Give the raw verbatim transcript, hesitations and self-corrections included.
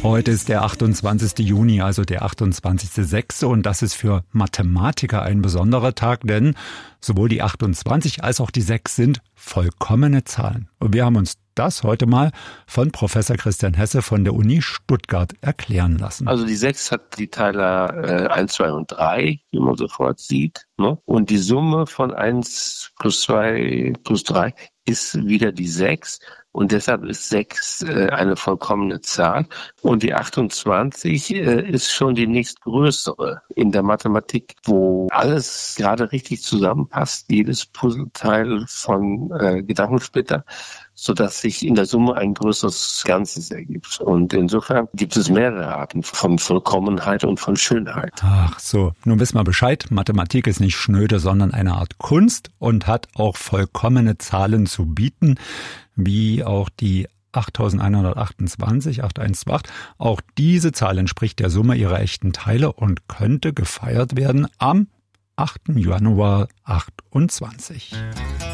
Heute ist der achtundzwanzigste Juni, also der achtundzwanzigste sechste und das ist für Mathematiker ein besonderer Tag, denn sowohl die achtundzwanzig als auch die sechs sind vollkommene Zahlen. Und wir haben uns das heute mal von Professor Christian Hesse von der Uni Stuttgart erklären lassen. Also die sechs hat die Teiler äh, eins, zwei und drei, wie man sofort sieht, ne? Und die Summe von eins plus zwei plus drei ist wieder die sechs. Und deshalb ist sechs äh, eine vollkommene Zahl. Und die achtundzwanzig äh, ist schon die nächstgrößere in der Mathematik, wo alles gerade richtig zusammenpasst, jedes Puzzleteil von äh, Gedankensplitter, sodass sich in der Summe ein größeres Ganzes ergibt. Und insofern gibt es mehrere Arten von Vollkommenheit und von Schönheit. Ach so, nun wissen wir Bescheid. Mathematik ist nicht schnöde, sondern eine Art Kunst und hat auch vollkommene Zahlen zu bieten, wie auch die achttausendeinhundertachtundzwanzig, achthundertachtundzwanzig. Auch diese Zahl entspricht der Summe ihrer echten Teile und könnte gefeiert werden am achten Januar achtundzwanzig.